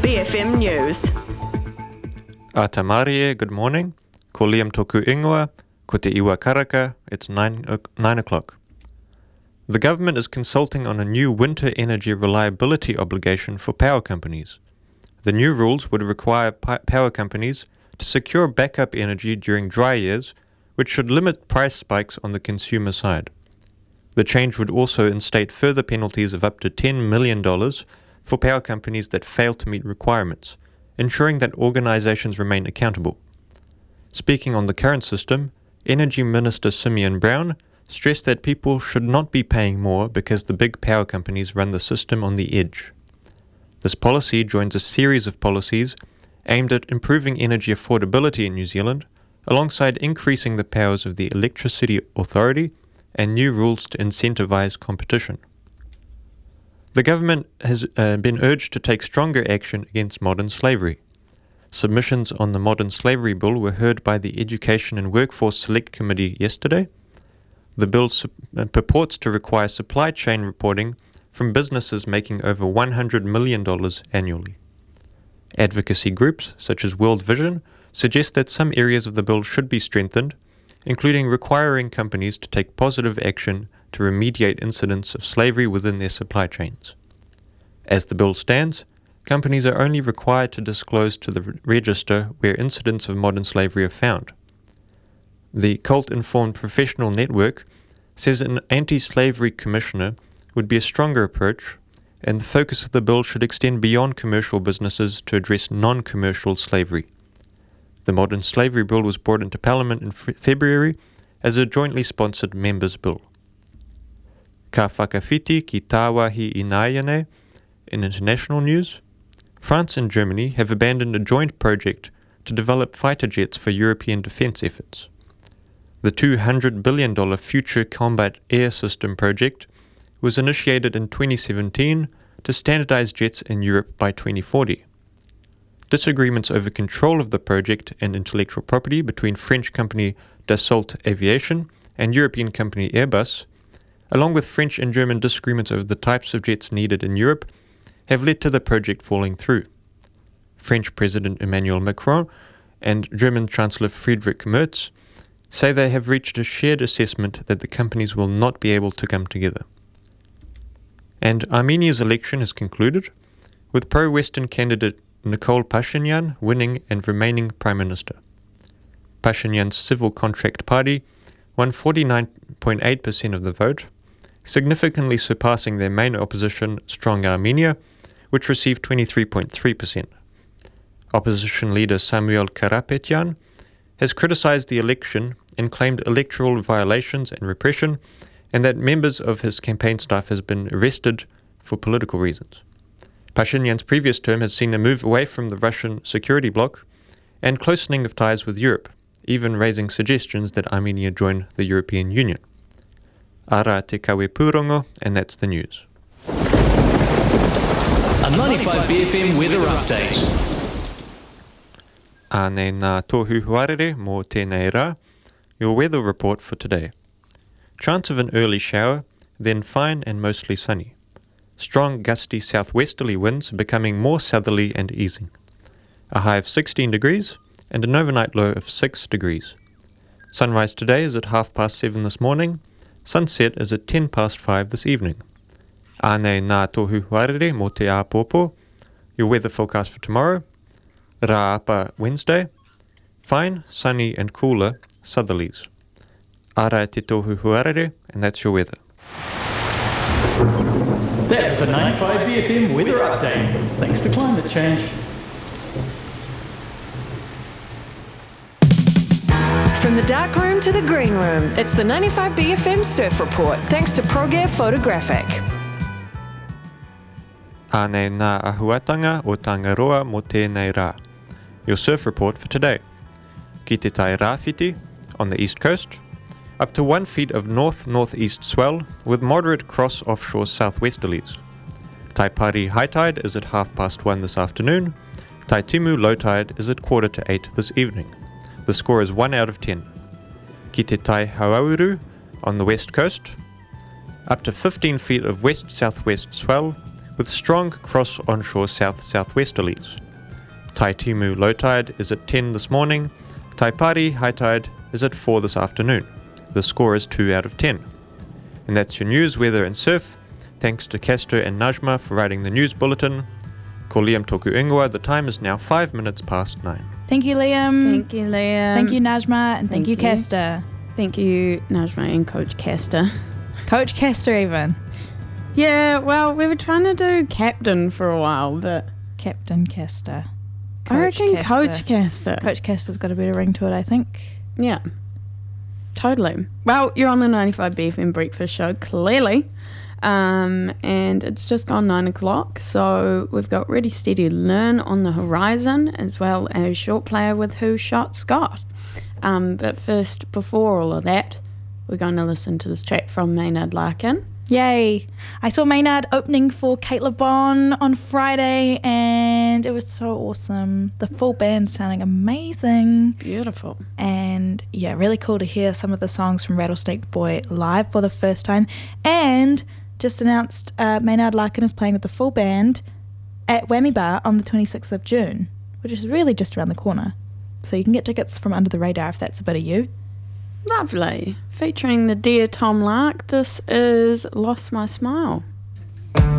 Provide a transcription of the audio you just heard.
BFM News. Atamarie, good morning. Ko Liam toku ingoa, ko te iwa karaka, it's 9 o'clock. The government is consulting on a new winter energy reliability obligation for power companies. The new rules would require power companies to secure backup energy during dry years, which should limit price spikes on the consumer side. The change would also instate further penalties of up to $10 million for power companies that fail to meet requirements, ensuring that organizations remain accountable. Speaking on the current system, Energy Minister Simeon Brown stressed that people should not be paying more because the big power companies run the system on the edge. This policy joins a series of policies aimed at improving energy affordability in New Zealand, alongside increasing the powers of the Electricity Authority and new rules to incentivize competition. The government has been urged to take stronger action against modern slavery. Submissions on the Modern Slavery Bill were heard by the Education and Workforce Select Committee yesterday. The bill purports to require supply chain reporting from businesses making over $100 million annually. Advocacy groups, such as World Vision, suggest that some areas of the bill should be strengthened, including requiring companies to take positive action to remediate incidents of slavery within their supply chains. As the bill stands, companies are only required to disclose to the register where incidents of modern slavery are found. The Cult-Informed Professional Network says an anti-slavery commissioner would be a stronger approach, and the focus of the bill should extend beyond commercial businesses to address non-commercial slavery. The Modern Slavery Bill was brought into Parliament in February as a jointly sponsored members' bill. Ka whakawhiti ki tāwahi i Naiane. In international news, France and Germany have abandoned a joint project to develop fighter jets for European defence efforts. The $200 billion Future Combat Air System project was initiated in 2017 to standardize jets in Europe by 2040. Disagreements over control of the project and intellectual property between French company Dassault Aviation and European company Airbus, along with French and German disagreements over the types of jets needed in Europe, have led to the project falling through. French President Emmanuel Macron and German Chancellor Friedrich Merz say they have reached a shared assessment that the companies will not be able to come together. And Armenia's election has concluded, with pro-Western candidate Nikol Pashinyan winning and remaining Prime Minister. Pashinyan's Civil Contract Party won 49.8% of the vote, significantly surpassing their main opposition, Strong Armenia, which received 23.3%. Opposition leader Samuel Karapetyan has criticized the election and claimed electoral violations and repression, and that members of his campaign staff has been arrested for political reasons. Pashinyan's previous term has seen a move away from the Russian security bloc and closening of ties with Europe, even raising suggestions that Armenia join the European Union. Ara te kawe pūrongo, and that's the news. A 95 BFM weather update. Ane nā tohu huarere mō tēnei rā, your weather report for today. Chance of an early shower, then fine and mostly sunny. Strong gusty southwesterly winds becoming more southerly and easing. A high of 16 degrees and an overnight low of 6 degrees. Sunrise today is at 7:30 this morning. Sunset is at 5:10 this evening. Ane nā tohu warere mō te āpōpō. Your weather forecast for tomorrow. Rā apa Wednesday. Fine, sunny and cooler southerlies. Ara te tohu huarere, and that's your weather. That was a 95 BFM weather update. Thanks to climate change. From the dark room to the green room, it's the 95 BFM Surf Report, thanks to ProGear Photographic. Ane nā ahuatanga o Tangaroa mō tēnei rā. Your surf report for today. Ki te tai rāwhiti on the east coast, up to 1 feet of north-northeast swell with moderate cross offshore southwesterlies. Taipari high tide is at 1:30 this afternoon. Taitimu low tide is at 7:45 this evening. The score is 1 out of 10. Ki te tai Hauauru on the west coast, up to 15 feet of west-southwest swell with strong cross onshore south-southwesterlies. Taitimu low tide is at 10 this morning. Taipari high tide is at 4 this afternoon. The score is 2 out of 10. And that's your news, weather and surf. Thanks to Castor and Najma for writing the news bulletin. Ko Liam toku ingoa, the time is now 5 minutes past 9. Thank you, Liam. Thank you, Liam. Thank you, Najma. And thank you, you. Castor. Thank you, Najma and Coach Castor. Coach Castor, even. Yeah, well, we were trying to do captain for a while, but Captain Castor. I reckon Coach Castor. Coach Castor's got a better ring to it, I think. Yeah, totally. Well, you're on the 95BFM breakfast show, clearly. And it's just gone 9 o'clock, so we've got Ready Steady Learn on the horizon, as well as Short Player with Who Shot Scott. But first, before all of that, we're going to listen to this track from Maynard Larkin. Yay. I saw Maynard opening for Kate LeBon on Friday, and it was so awesome. The full band sounding amazing. Beautiful. And yeah, really cool to hear some of the songs from Rattlesnake Boy live for the first time. And just announced Maynard Larkin is playing with the full band at Whammy Bar on the 26th of June, which is really just around the corner. So you can get tickets from Under the Radar if that's a bit of you. Lovely. Featuring the Dear Tom Lark, this is Lost My Smile.